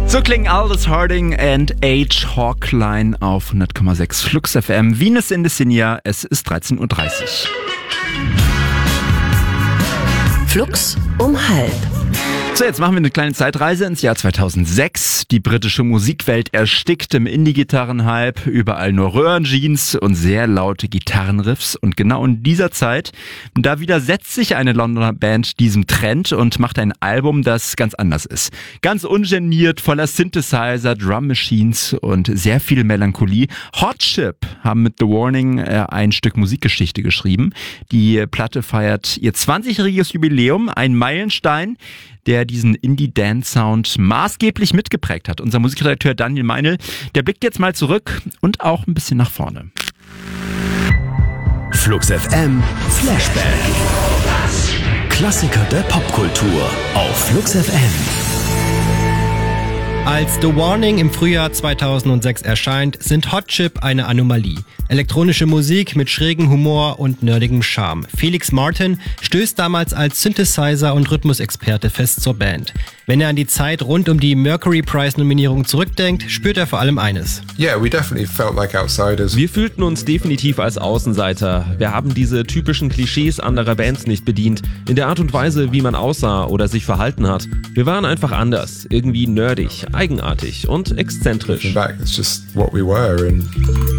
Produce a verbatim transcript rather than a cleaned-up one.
So klingen Aldous Harding and H. Hawkline auf hundert Komma sechs Flux F M. Venus in the Senior, es ist dreizehn Uhr dreißig. Flux um halb. So, jetzt machen wir eine kleine Zeitreise ins Jahr zweitausendsechs. Die britische Musikwelt erstickt im Indie-Gitarren-Hype. Überall nur Röhrenjeans und sehr laute Gitarrenriffs. Und genau in dieser Zeit, da widersetzt sich eine Londoner Band diesem Trend und macht ein Album, das ganz anders ist. Ganz ungeniert, voller Synthesizer, Drum Machines und sehr viel Melancholie. Hot Chip haben mit The Warning äh, ein Stück Musikgeschichte geschrieben. Die Platte feiert ihr zwanzigjähriges Jubiläum, ein Meilenstein, der diesen Indie-Dance-Sound maßgeblich mitgeprägt hat. Unser Musikredakteur Daniel Meinl, der blickt jetzt mal zurück und auch ein bisschen nach vorne. Flux F M Flashback. Klassiker der Popkultur auf Flux F M. Als The Warning im Frühjahr zweitausendsechs erscheint, sind Hot Chip eine Anomalie. Elektronische Musik mit schrägem Humor und nerdigem Charme. Felix Martin stößt damals als Synthesizer- und Rhythmusexperte fest zur Band. Wenn er an die Zeit rund um die Mercury Prize-Nominierung zurückdenkt, spürt er vor allem eines. Yeah, we definitely felt like outsiders. Wir fühlten uns definitiv als Außenseiter. Wir haben diese typischen Klischees anderer Bands nicht bedient, in der Art und Weise, wie man aussah oder sich verhalten hat. Wir waren einfach anders, irgendwie nerdig, eigenartig und exzentrisch. Back, it's just what we were and